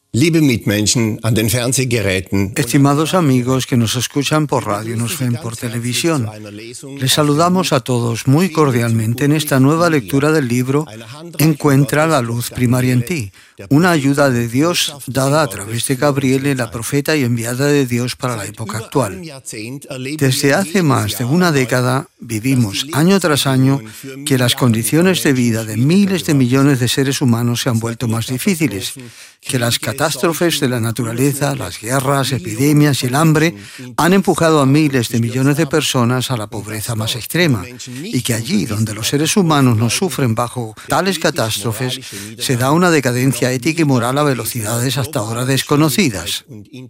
Liebe Mitmenschen an den Fernsehgeräten. Estimados amigos que nos escuchan por radio y nos ven por televisión, les saludamos a todos muy cordialmente en esta nueva lectura del libro Encuentra la luz primaria en ti, una ayuda de Dios dada a través de Gabriele, la profeta y enviada de Dios para la época actual. Desde hace más de una década vivimos año tras año que las condiciones de vida de miles de millones de seres humanos se han vuelto más difíciles, que las catástrofes de la naturaleza, las guerras, epidemias y el hambre han empujado a miles de millones de personas a la pobreza más extrema, y que allí donde los seres humanos no sufren bajo tales catástrofes, se da una decadencia ética y moral a velocidades hasta ahora desconocidas.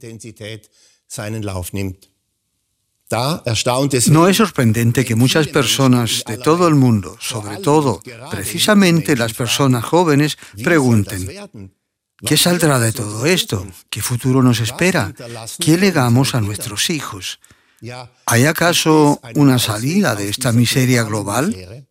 No es sorprendente que muchas personas de todo el mundo, sobre todo precisamente las personas jóvenes, pregunten: ¿qué saldrá de todo esto? ¿Qué futuro nos espera? ¿Qué legamos a nuestros hijos? ¿Hay acaso una salida de esta miseria global?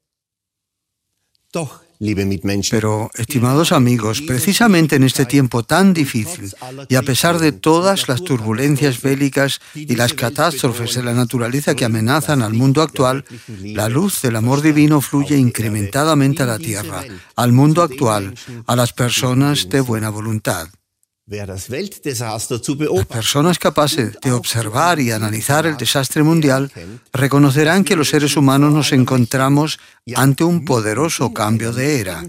Pero, estimados amigos, precisamente en este tiempo tan difícil y a pesar de todas las turbulencias bélicas y las catástrofes de la naturaleza que amenazan al mundo actual, la luz del amor divino fluye incrementadamente a la tierra, al mundo actual, a las personas de buena voluntad. Las personas capaces de observar y analizar el desastre mundial reconocerán que los seres humanos nos encontramos ante un poderoso cambio de era.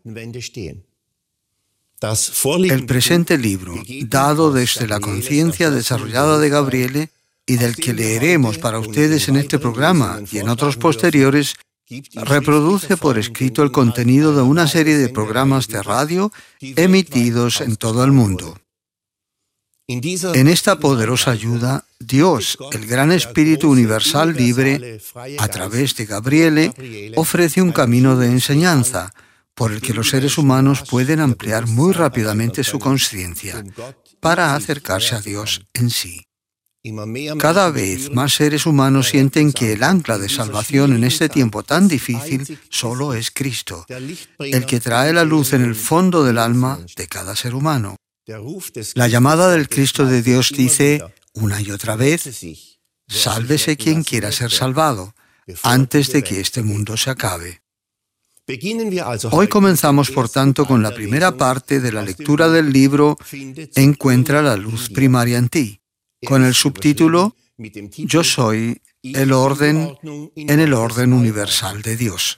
El presente libro, dado desde la conciencia desarrollada de Gabriele y del que leeremos para ustedes en este programa y en otros posteriores, reproduce por escrito el contenido de una serie de programas de radio emitidos en todo el mundo. En esta poderosa ayuda, Dios, el gran Espíritu Universal Libre, a través de Gabriele, ofrece un camino de enseñanza por el que los seres humanos pueden ampliar muy rápidamente su conciencia para acercarse a Dios en sí. Cada vez más seres humanos sienten que el ancla de salvación en este tiempo tan difícil solo es Cristo, el que trae la luz en el fondo del alma de cada ser humano. La llamada del Cristo de Dios dice una y otra vez: sálvese quien quiera ser salvado, antes de que este mundo se acabe. Hoy comenzamos, por tanto, con la primera parte de la lectura del libro Encuentra la luz primaria en ti, con el subtítulo Yo soy el orden en el orden universal de Dios.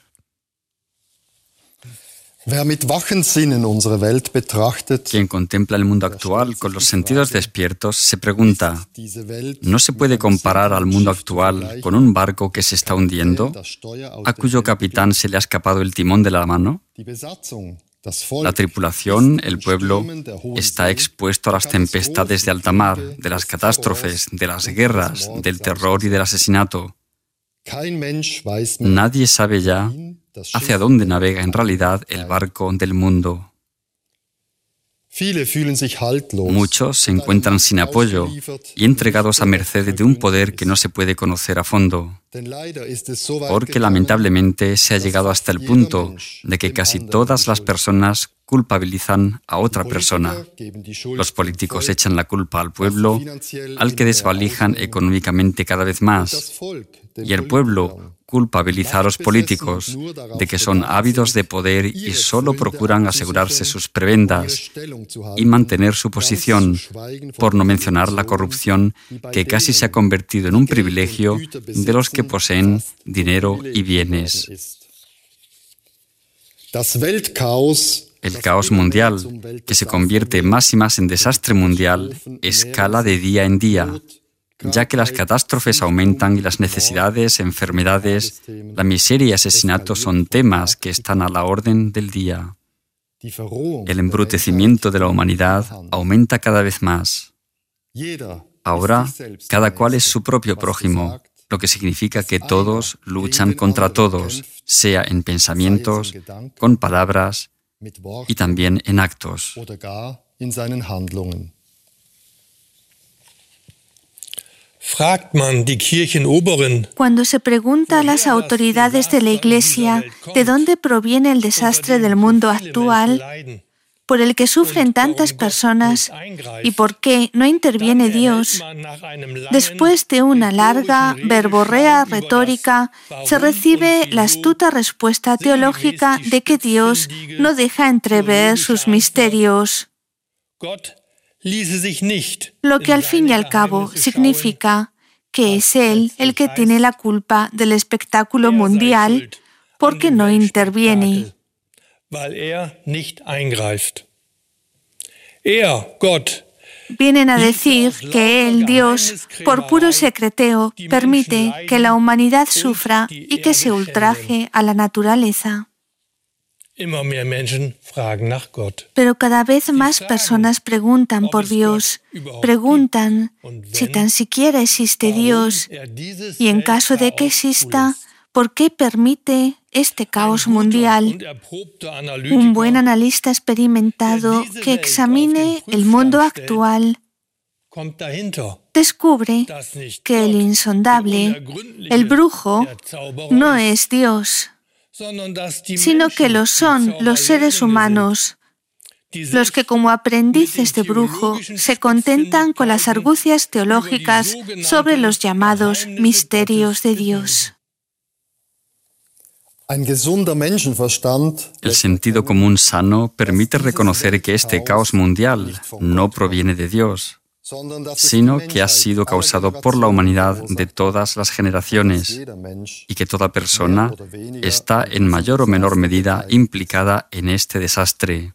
Quien contempla el mundo actual con los sentidos despiertos se pregunta: ¿no se puede comparar al mundo actual con un barco que se está hundiendo, a cuyo capitán se le ha escapado el timón de la mano? La tripulación, el pueblo, está expuesto a las tempestades de alta mar, de las catástrofes, de las guerras, del terror y del asesinato. Nadie sabe ya hacia dónde navega en realidad el barco del mundo. Muchos se encuentran sin apoyo y entregados a merced de un poder que no se puede conocer a fondo, porque lamentablemente se ha llegado hasta el punto de que casi todas las personas culpabilizan a otra persona. Los políticos echan la culpa al pueblo, al que desvalijan económicamente cada vez más, y el pueblo culpabiliza a los políticos de que son ávidos de poder y solo procuran asegurarse sus prebendas y mantener su posición, por no mencionar la corrupción que casi se ha convertido en un privilegio de los que poseen dinero y bienes. El caos mundial, que se convierte más y más en desastre mundial, escala de día en día, ya que las catástrofes aumentan y las necesidades, enfermedades, la miseria y asesinato son temas que están a la orden del día. El embrutecimiento de la humanidad aumenta cada vez más. Ahora, cada cual es su propio prójimo, lo que significa que todos luchan contra todos, sea en pensamientos, con palabras y también en actos. Cuando se pregunta a las autoridades de la Iglesia de dónde proviene el desastre del mundo actual, por el que sufren tantas personas y por qué no interviene Dios, después de una larga verborrea retórica, se recibe la astuta respuesta teológica de que Dios no deja entrever sus misterios, lo que al fin y al cabo significa que es Él el que tiene la culpa del espectáculo mundial porque no interviene. Vienen a decir que Él, Dios, por puro secreteo, permite que la humanidad sufra y que se ultraje a la naturaleza. Pero cada vez más personas preguntan por Dios, preguntan si tan siquiera existe Dios y en caso de que exista, ¿por qué permite este caos mundial? Un buen analista experimentado que examine el mundo actual descubre que el insondable, el brujo, no es Dios, sino que lo son los seres humanos, los que como aprendices de brujo se contentan con las argucias teológicas sobre los llamados misterios de Dios. El sentido común sano permite reconocer que este caos mundial no proviene de Dios, sino que ha sido causado por la humanidad de todas las generaciones y que toda persona está en mayor o menor medida implicada en este desastre.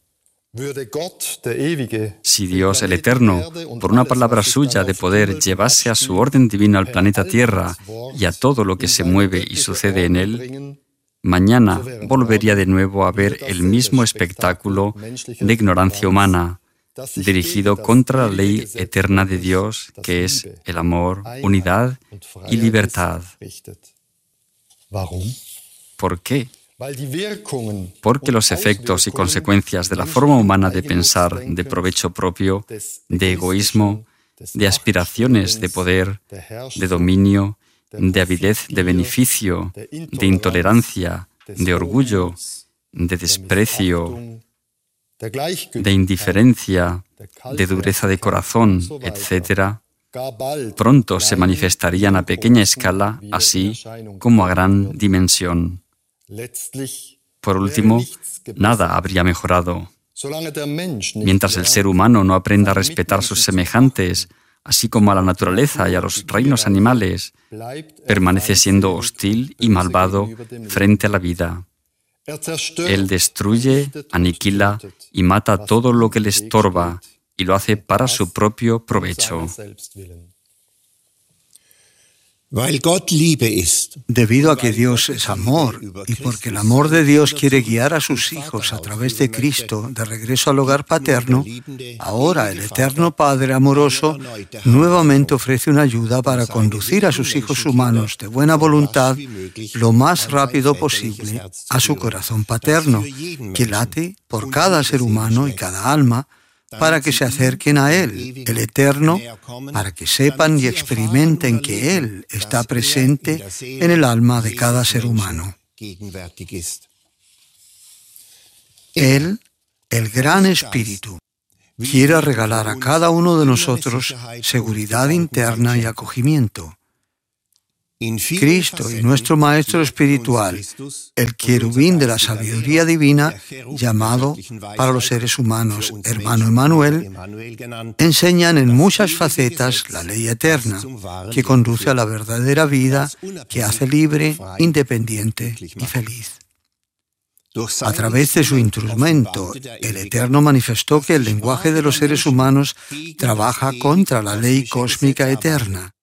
Si Dios, el Eterno, por una palabra suya de poder, llevase a su orden divino al planeta Tierra y a todo lo que se mueve y sucede en él, mañana volvería de nuevo a ver el mismo espectáculo de ignorancia humana, dirigido contra la ley eterna de Dios, que es el amor, unidad y libertad. ¿Por qué? Porque los efectos y consecuencias de la forma humana de pensar, de provecho propio, de egoísmo, de aspiraciones de poder, de dominio, de avidez de beneficio, de intolerancia, de orgullo, de desprecio, de indiferencia, de dureza de corazón, etc., pronto se manifestarían a pequeña escala, así como a gran dimensión. Por último, nada habría mejorado. Mientras el ser humano no aprenda a respetar sus semejantes, así como a la naturaleza y a los reinos animales, permanece siendo hostil y malvado frente a la vida. Él destruye, aniquila y mata todo lo que le estorba y lo hace para su propio provecho. Debido a que Dios es amor y porque el amor de Dios quiere guiar a sus hijos a través de Cristo de regreso al hogar paterno, ahora el eterno Padre amoroso nuevamente ofrece una ayuda para conducir a sus hijos humanos de buena voluntad lo más rápido posible a su corazón paterno, que late por cada ser humano y cada alma, para que se acerquen a Él, el Eterno, para que sepan y experimenten que Él está presente en el alma de cada ser humano. Él, el Gran Espíritu, quiere regalar a cada uno de nosotros seguridad interna y acogimiento. Cristo y nuestro Maestro Espiritual, el querubín de la sabiduría divina, llamado para los seres humanos Hermano Emmanuel, enseñan en muchas facetas la ley eterna, que conduce a la verdadera vida, que hace libre, independiente y feliz. A través de su instrumento, el Eterno manifestó que el lenguaje de los seres humanos trabaja contra la ley cósmica eterna.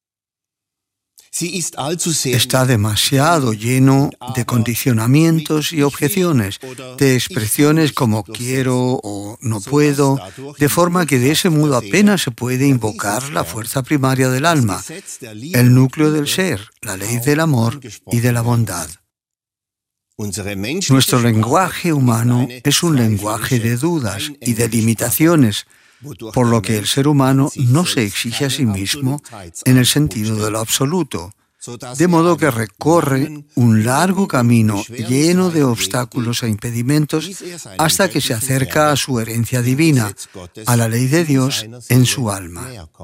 Está demasiado lleno de condicionamientos y objeciones, de expresiones como quiero o no puedo, de forma que de ese modo apenas se puede invocar la fuerza primaria del alma, el núcleo del ser, la ley del amor y de la bondad. Nuestro lenguaje humano es un lenguaje de dudas y de limitaciones, por lo que el ser humano no se exige a sí mismo en el sentido de lo absoluto, de modo que recorre un largo camino lleno de obstáculos e impedimentos hasta que se acerca a su herencia divina, a la ley de Dios en su alma.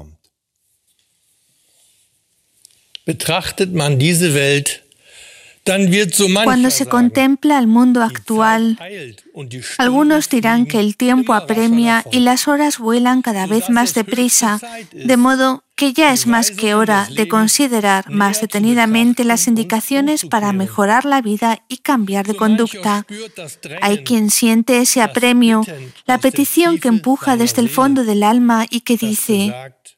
Betrachtet man diese Welt, dann wird so mancher Cuando se contempla el mundo actual, algunos dirán que el tiempo apremia y las horas vuelan cada vez más deprisa, de modo que ya es más que hora de considerar más detenidamente las indicaciones para mejorar la vida y cambiar de conducta. Hay quien siente ese apremio, la petición que empuja desde el fondo del alma y que dice: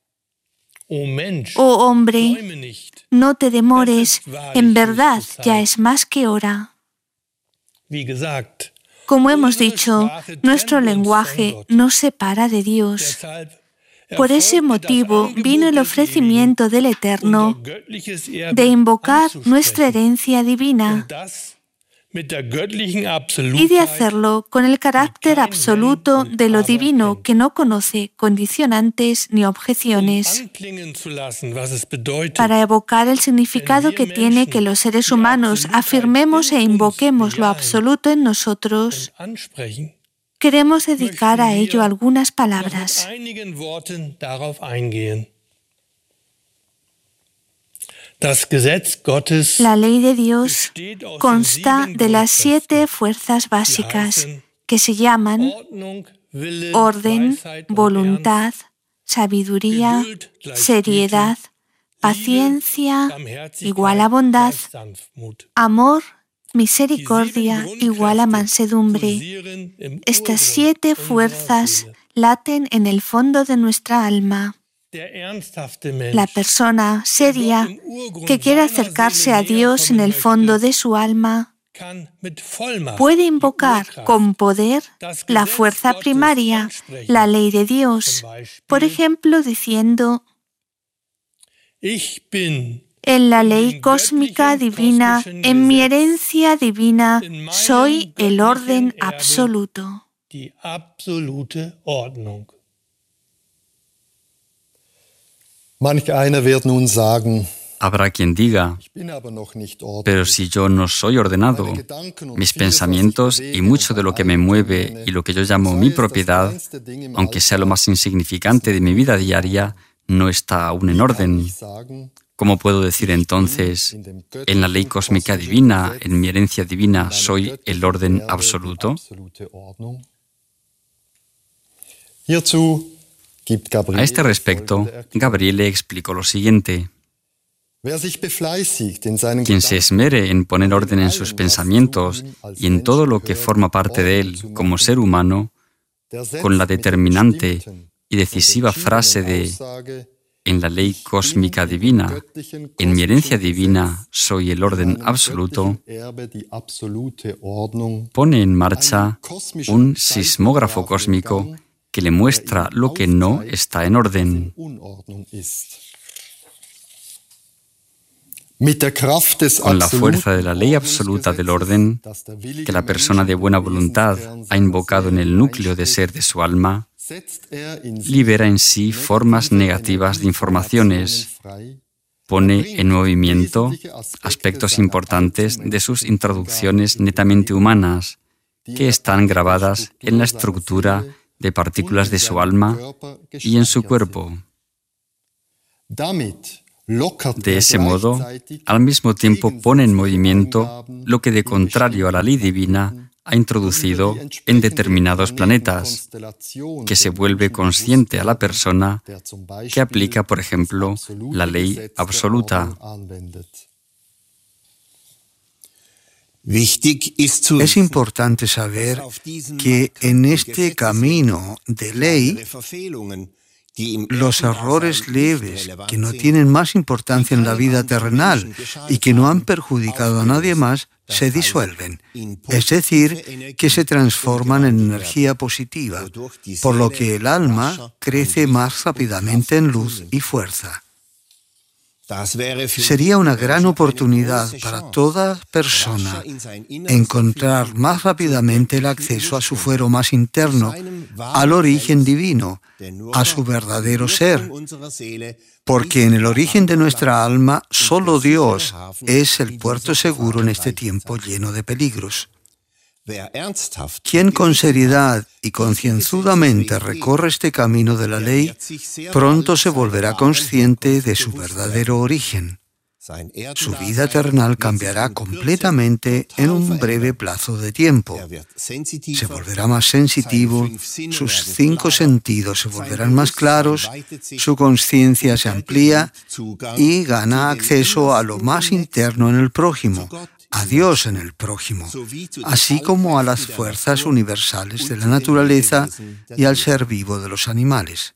«Oh hombre, no te demores, en verdad ya es más que hora». Como hemos dicho, nuestro lenguaje nos separa de Dios. Por ese motivo vino el ofrecimiento del Eterno de invocar nuestra herencia divina y de hacerlo con el carácter absoluto de lo divino que no conoce condicionantes ni objeciones, para evocar el significado que tiene que los seres humanos afirmemos e invoquemos lo absoluto en nosotros. Queremos dedicar a ello algunas palabras. La ley de Dios consta de las 7 fuerzas básicas que se llaman orden, voluntad, sabiduría, seriedad, paciencia igual a bondad, amor, misericordia igual a mansedumbre. Estas 7 fuerzas laten en el fondo de nuestra alma. La persona seria que quiere acercarse a Dios en el fondo de su alma puede invocar con poder la fuerza primaria, la ley de Dios, por ejemplo, diciendo: en la ley cósmica divina, en mi herencia divina, soy el orden absoluto. Habrá quien diga: pero si yo no soy ordenado, mis pensamientos y mucho de lo que me mueve y lo que yo llamo mi propiedad, aunque sea lo más insignificante de mi vida diaria, no está aún en orden. ¿Cómo puedo decir entonces, en la ley cósmica divina, en mi herencia divina, soy el orden absoluto? A este respecto, Gabriele explicó lo siguiente: quien se esmere en poner orden en sus pensamientos y en todo lo que forma parte de él como ser humano, con la determinante y decisiva frase de «en la ley cósmica divina, en mi herencia divina, soy el orden absoluto», pone en marcha un sismógrafo cósmico que le muestra lo que no está en orden. Con la fuerza de la ley absoluta del orden, que la persona de buena voluntad ha invocado en el núcleo de ser de su alma, libera en sí formas negativas de informaciones, pone en movimiento aspectos importantes de sus introducciones netamente humanas, que están grabadas en la estructura de partículas de su alma y en su cuerpo. De ese modo, al mismo tiempo pone en movimiento lo que de contrario a la ley divina ha introducido en determinados planetas, que se vuelve consciente a la persona que aplica, por ejemplo, la ley absoluta. Es importante saber que en este camino de ley, los errores leves que no tienen más importancia en la vida terrenal y que no han perjudicado a nadie más, se disuelven, es decir, que se transforman en energía positiva, por lo que el alma crece más rápidamente en luz y fuerza. Sería una gran oportunidad para toda persona encontrar más rápidamente el acceso a su fuero más interno, al origen divino, a su verdadero ser, porque en el origen de nuestra alma solo Dios es el puerto seguro en este tiempo lleno de peligros. Quien con seriedad y concienzudamente recorre este camino de la ley, pronto se volverá consciente de su verdadero origen. Su vida terrenal cambiará completamente en un breve plazo de tiempo. Se volverá más sensitivo, sus 5 sentidos se volverán más claros, su conciencia se amplía y gana acceso a lo más interno en el prójimo, a Dios en el prójimo, así como a las fuerzas universales de la naturaleza y al ser vivo de los animales.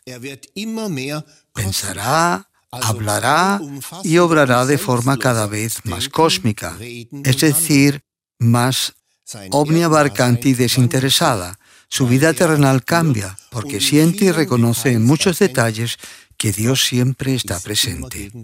Pensará, hablará y obrará de forma cada vez más cósmica, es decir, más omniabarcante y desinteresada. Su vida terrenal cambia porque siente y reconoce en muchos detalles que Dios siempre está presente.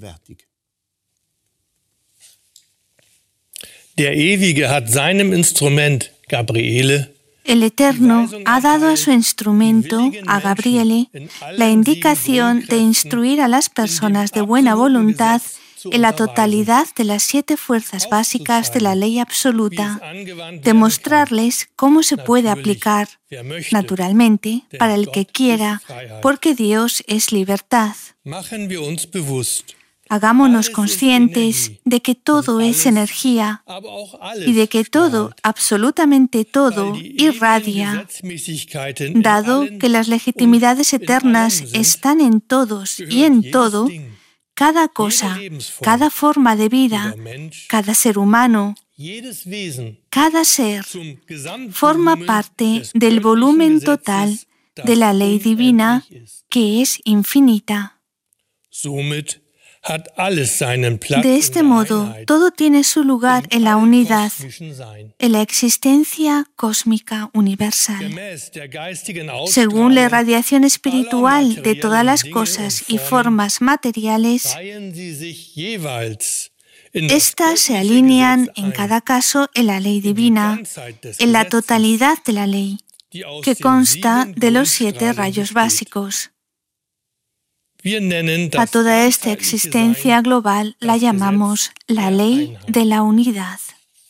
Der Ewige hat seinem Instrument, Gabriele, El Eterno ha dado a su instrumento, a Gabriele, la indicación de instruir a las personas de buena voluntad en la totalidad de las 7 fuerzas básicas de la ley absoluta, de mostrarles cómo se puede aplicar, naturalmente, para el que quiera, porque Dios es libertad. machen wir uns bewusst, Hagámonos conscientes de que todo es energía aber auch alles y de que todo, absolutamente todo, irradia, Gesetzmäßigkeiten dado que las legitimidades eternas están en todos y en todo, cada cosa, cada forma de vida, cada ser humano, jedes Wesen cada ser, zum gesamten forma Volumen parte des del volumen göttlichen total Gesetzes, das de la ley divina, unendlich ist. que es infinita. Somit hat alles seinen Platz De in este der modo, Einheit, todo tiene su lugar en la unidad, kosmischen Sein. en la existencia cósmica universal. Gemäß der geistigen Según la Ausstrahlung irradiación espiritual de todas las cosas y formas materiales, reihen sie sich jeweils in das estas se göttliche alinean Gesetz en ein, cada caso en la ley divina, Ganzheit des en la Gesetzes, totalidad de la ley, die aus que den consta 7 de los 7 Grundstrahlen rayos besteht. básicos. Wir nennen A das toda esta ganzheitliche existencia Sein global la das llamamos Gesetz la der ley Einheit. de la unidad.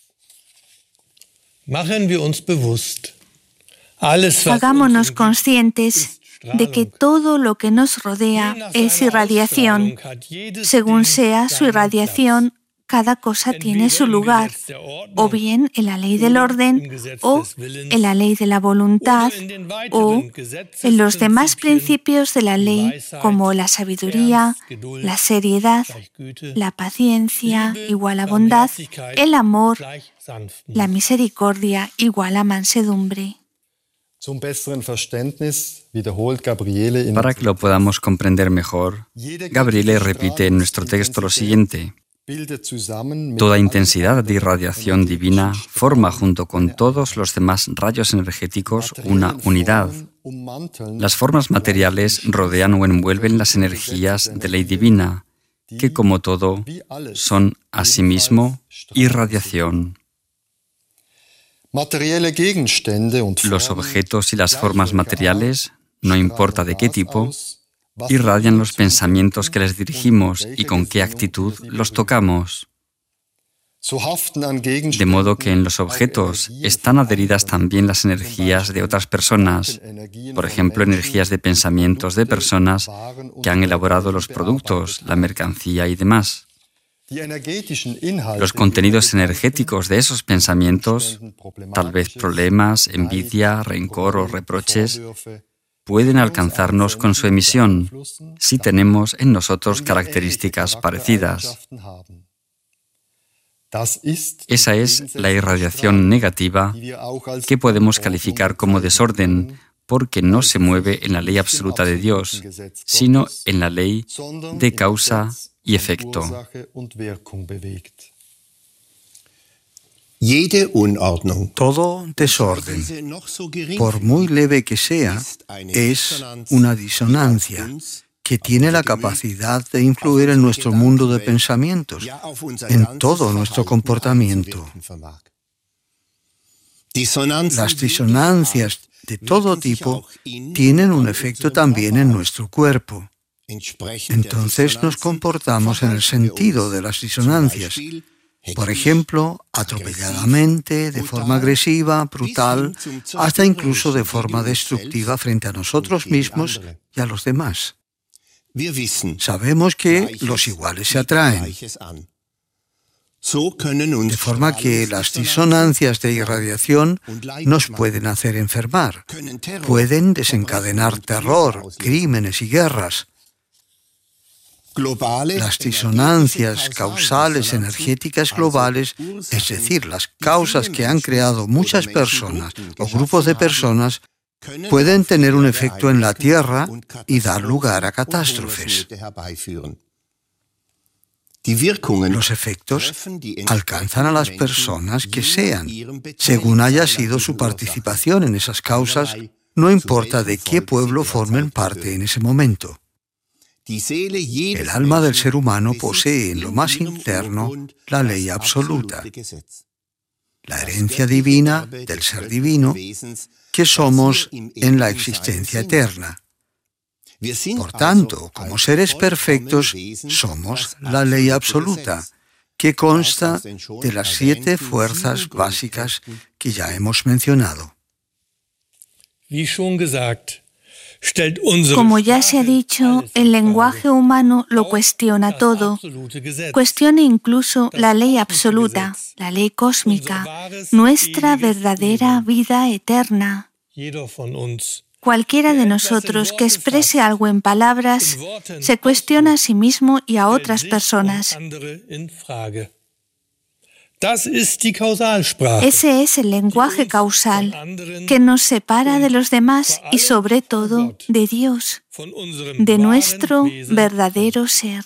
Machen wir uns bewusst, alles, was Hagámonos uns umgibt, conscientes de que todo lo que nos rodea je nach es seiner irradiación. Ausstrahlung hat jedes Según Ding sea su seinen irradiación, cada cosa tiene su lugar, o bien en la ley del orden, o en la ley de la voluntad, o en los demás principios de la ley, como la sabiduría, la seriedad, la paciencia igual a bondad, el amor, la misericordia igual a mansedumbre. Zum besseren Verständnis wiederholt Gabriele in Para que lo podamos comprender mejor, Gabriele repite en nuestro texto lo siguiente: bildet zusammen mit toda intensidad de irradiación divina forma junto con todos los demás rayos energéticos una unidad. ummanteln Las formas materiales rodean o envuelven las energías de ley divina, que como todo wie alles son asimismo irradiación. materielle Gegenstände und Los Formen objetos y las formas materiales, no importa de qué tipo, aus, was irradian los pensamientos que les dirigimos y con qué actitud los tocamos. so haften an De Gegenständen modo que en los objetos están adheridas también las energías de otras personas, por ejemplo, energías de pensamientos de personas que han elaborado los productos, la mercancía y demás. die energetischen Inhalte Los contenidos energéticos de esos pensamientos, tal vez problemas, envidia, rencor o reproches, pueden alcanzarnos con su emisión si tenemos en nosotros características parecidas. Esa es la irradiación negativa que podemos calificar como desorden porque no se mueve en la ley absoluta de Dios, sino en la ley de causa y efecto. Jede Unordnung, Todo desorden, diese noch so gering por muy leve que sea, es una disonancia que tiene la capacidad de influir en nuestro mundo de pensamientos, en todo nuestro comportamiento. Las disonancias de todo tipo tienen un efecto también en nuestro cuerpo. Entonces nos comportamos en el sentido de las disonancias. Por ejemplo, atropelladamente, de forma agresiva, brutal, hasta incluso de forma destructiva frente a nosotros mismos y a los demás. Sabemos que los iguales se atraen. De forma que las disonancias de irradiación nos pueden hacer enfermar, pueden desencadenar terror, crímenes y guerras. Las disonancias causales energéticas globales, es decir, las causas que han creado muchas personas o grupos de personas, pueden tener un efecto en la Tierra y dar lugar a catástrofes. Los efectos alcanzan a las personas que sean, según haya sido su participación en esas causas, no importa de qué pueblo formen parte en ese momento. El alma del ser humano posee en lo más interno la ley absoluta, la herencia divina del ser divino que somos en la existencia eterna. Por tanto, como seres perfectos, somos la ley absoluta, que consta de las 7 fuerzas básicas que ya hemos mencionado. Como ya se ha dicho, el lenguaje humano lo cuestiona todo. Cuestiona incluso la ley absoluta, la ley cósmica, nuestra verdadera vida eterna. Cualquiera de nosotros que exprese algo en palabras se cuestiona a sí mismo y a otras personas. Ese es el lenguaje causal que nos separa de los demás y sobre todo de Dios, de nuestro verdadero ser.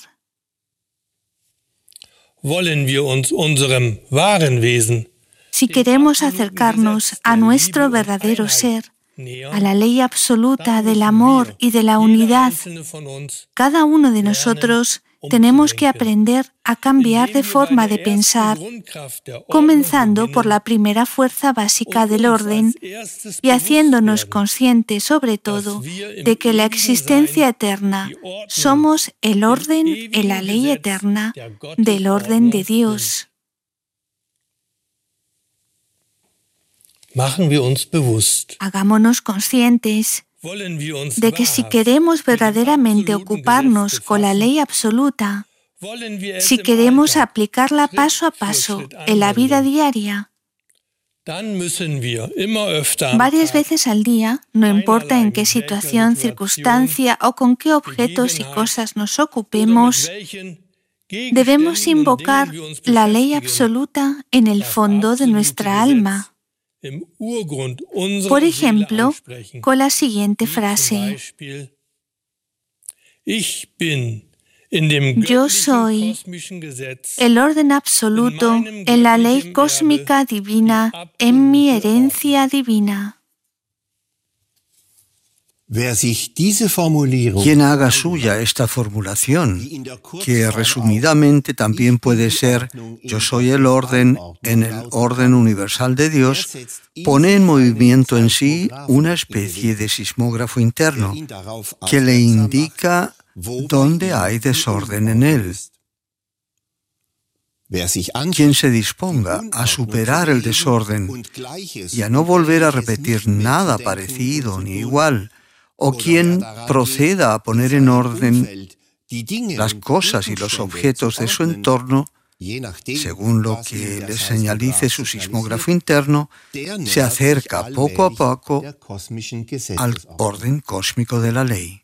Si queremos acercarnos a nuestro verdadero ser, a la ley absoluta del amor y de la unidad, cada uno de nosotros tenemos que aprender a cambiar de forma de pensar, comenzando por la primera fuerza básica del orden y haciéndonos conscientes, sobre todo, de que la existencia eterna somos el orden y la ley eterna del orden de Dios. Hagámonos conscientes de que si queremos verdaderamente ocuparnos con la ley absoluta, si queremos aplicarla paso a paso en la vida diaria, varias veces al día, no importa en qué situación, circunstancia o con qué objetos y cosas nos ocupemos, debemos invocar la ley absoluta en el fondo de nuestra alma. Por ejemplo, con la siguiente frase: yo soy el orden absoluto en la ley cósmica divina, en mi herencia divina. Quien haga suya esta formulación, que resumidamente también puede ser yo soy el orden en el orden universal de Dios, pone en movimiento en sí una especie de sismógrafo interno que le indica dónde hay desorden en él. Quien se disponga a superar el desorden y a no volver a repetir nada parecido ni igual, o quien proceda a poner en orden las cosas y los objetos de su entorno, según lo que le señalice su sismógrafo interno, se acerca poco a poco al orden cósmico de la ley.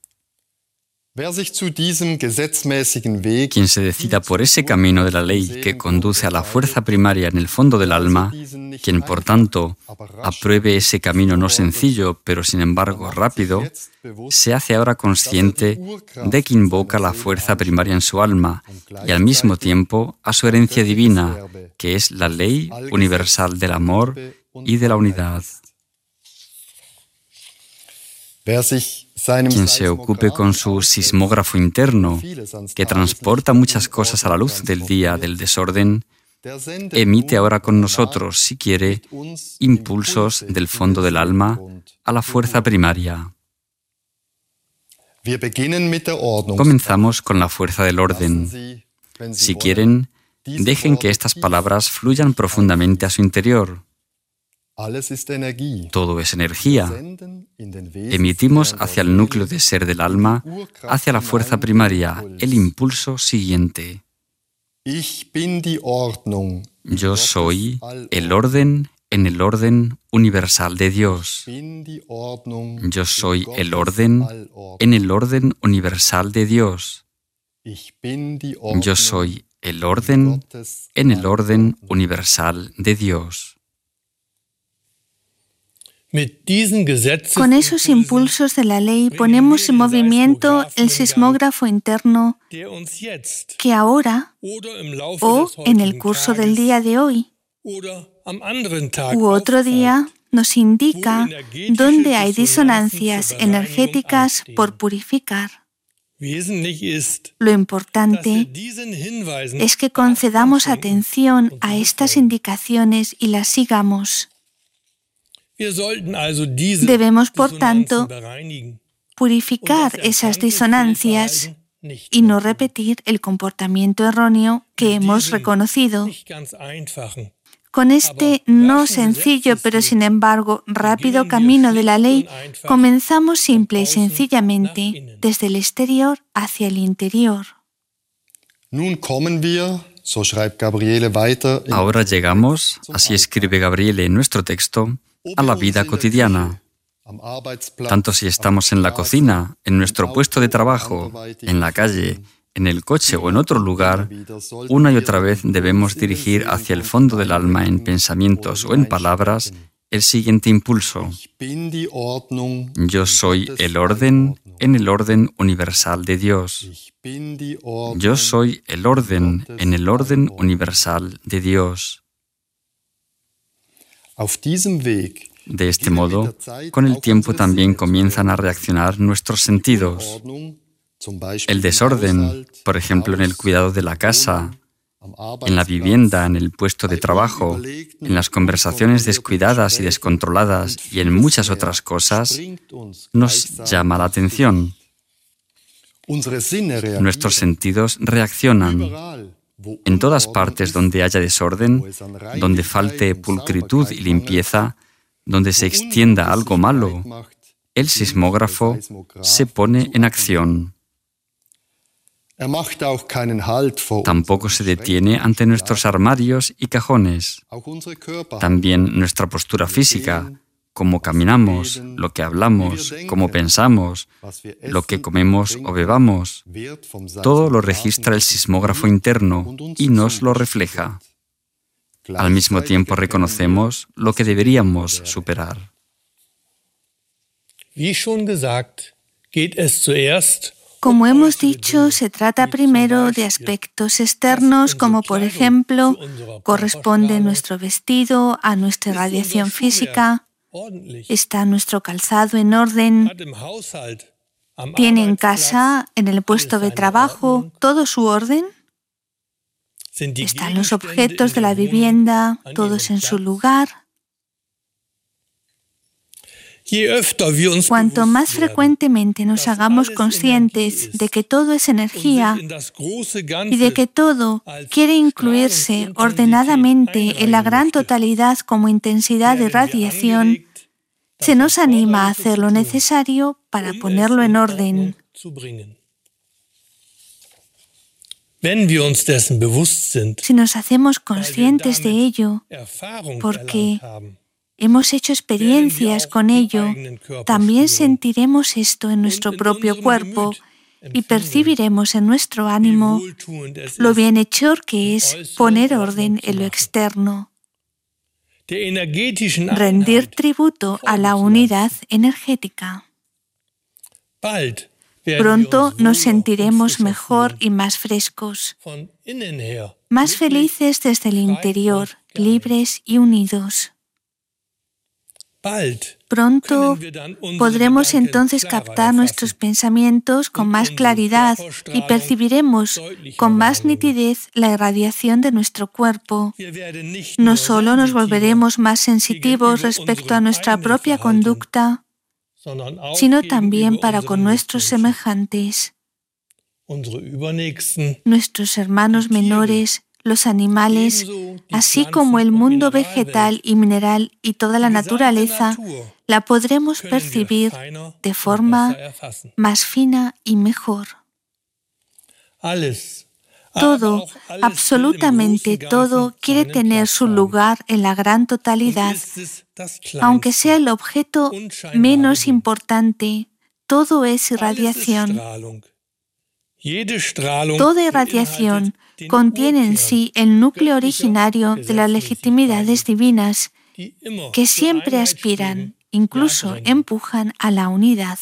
Quien se decida por ese camino de la ley que conduce a la fuerza primaria en el fondo del alma, quien por tanto apruebe ese camino no sencillo, pero sin embargo rápido, se hace ahora consciente de que invoca la fuerza primaria en su alma y al mismo tiempo a su herencia divina, que es la ley universal del amor y de la unidad. Quien se ocupe con su sismógrafo interno, que transporta muchas cosas a la luz del día del desorden, emite ahora con nosotros, si quiere, impulsos del fondo del alma a la fuerza primaria. Comenzamos con la fuerza del orden. Si quieren, dejen que estas palabras fluyan profundamente a su interior. Todo es energía. Emitimos hacia el núcleo de ser del alma, hacia la fuerza primaria, el impulso siguiente. Yo soy el orden en el orden universal de Dios. Yo soy el orden en el orden universal de Dios. Yo soy el orden en el orden universal de Dios. Con esos impulsos de la ley ponemos en movimiento el sismógrafo interno que ahora o en el curso del día de hoy u otro día nos indica dónde hay disonancias energéticas por purificar. Lo importante es que concedamos atención a estas indicaciones y las sigamos. Debemos, por tanto, purificar esas disonancias y no repetir el comportamiento erróneo que hemos reconocido. Con este no sencillo, pero sin embargo rápido camino de la ley, comenzamos simple y sencillamente desde el exterior hacia el interior. Ahora llegamos, así escribe Gabriele en nuestro texto, a la vida cotidiana. Tanto si estamos en la cocina, en nuestro puesto de trabajo, en la calle, en el coche o en otro lugar, una y otra vez debemos dirigir hacia el fondo del alma en pensamientos o en palabras el siguiente impulso. Yo soy el orden en el orden universal de Dios. Yo soy el orden en el orden universal de Dios. De este modo, con el tiempo también comienzan a reaccionar nuestros sentidos. El desorden, por ejemplo, en el cuidado de la casa, en la vivienda, en el puesto de trabajo, en las conversaciones descuidadas y descontroladas y en muchas otras cosas, nos llama la atención. Nuestros sentidos reaccionan. En todas partes donde haya desorden, donde falte pulcritud y limpieza, donde se extienda algo malo, el sismógrafo se pone en acción. Tampoco se detiene ante nuestros armarios y cajones. También nuestra postura física, cómo caminamos, lo que hablamos, cómo pensamos, lo que comemos o bebamos, todo lo registra el sismógrafo interno y nos lo refleja. Al mismo tiempo reconocemos lo que deberíamos superar. Como hemos dicho, se trata primero de aspectos externos, como por ejemplo, corresponde nuestro vestido a nuestra radiación física, está nuestro calzado en orden, tiene en casa, en el puesto de trabajo, todo su orden, están los objetos de la vivienda, todos en su lugar. Cuanto más frecuentemente nos hagamos conscientes de que todo es energía y de que todo quiere incluirse ordenadamente en la gran totalidad como intensidad de radiación, se nos anima a hacer lo necesario para ponerlo en orden. Si nos hacemos conscientes de ello, porque hemos hecho experiencias con ello, también sentiremos esto en nuestro propio cuerpo y percibiremos en nuestro ánimo lo bienhechor que es poner orden en lo externo, rendir tributo a la unidad energética. Pronto nos sentiremos mejor y más frescos, más felices desde el interior, libres y unidos. Pronto podremos entonces captar nuestros pensamientos con más claridad y percibiremos con más nitidez la irradiación de nuestro cuerpo. No solo nos volveremos más sensitivos respecto a nuestra propia conducta, sino también para con nuestros semejantes, nuestros hermanos menores, los animales, así como el mundo vegetal y mineral y toda la naturaleza, la podremos percibir de forma más fina y mejor. Todo, absolutamente todo, quiere tener su lugar en la gran totalidad. Aunque sea el objeto menos importante, todo es irradiación. Toda irradiación contiene en sí el núcleo originario de las legitimidades divinas que siempre aspiran, incluso empujan a la unidad.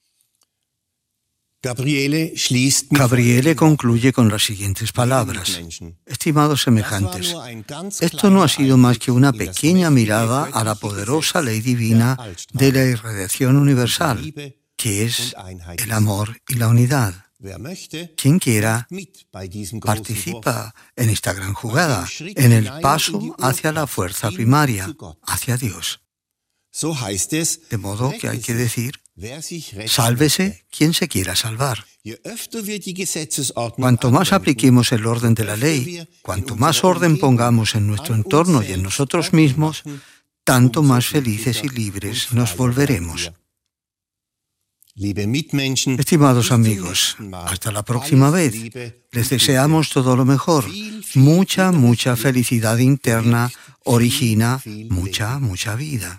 Gabriele concluye con las siguientes palabras. Estimados semejantes, esto no ha sido más que una pequeña mirada a la poderosa ley divina de la irradiación universal, que es el amor y la unidad. Quien quiera participa en esta gran jugada, en el paso hacia la fuerza primaria, hacia Dios. De modo que hay que decir, sálvese quien se quiera salvar. Cuanto más apliquemos el orden de la ley, cuanto más orden pongamos en nuestro entorno y en nosotros mismos, tanto más felices y libres nos volveremos. Estimados amigos, hasta la próxima vez. Les deseamos todo lo mejor. Mucha, mucha felicidad interna origina mucha, mucha vida.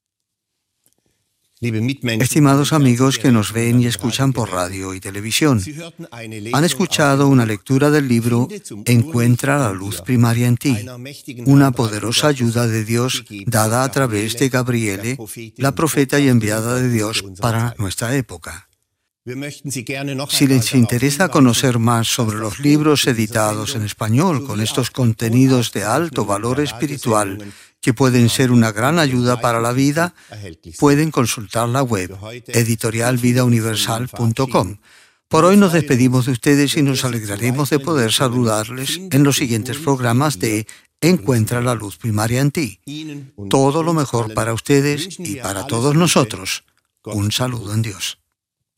Estimados amigos que nos ven y escuchan por radio y televisión, han escuchado una lectura del libro Encuentra la luz primaria en ti, una poderosa ayuda de Dios dada a través de Gabriele, la profeta y enviada de Dios para nuestra época. Si les interesa conocer más sobre los libros editados en español con estos contenidos de alto valor espiritual que pueden ser una gran ayuda para la vida, pueden consultar la web editorialvidauniversal.com. Por hoy nos despedimos de ustedes y nos alegraremos de poder saludarles en los siguientes programas de Encuentra la luz primaria en ti. Todo lo mejor para ustedes y para todos nosotros. Un saludo en Dios.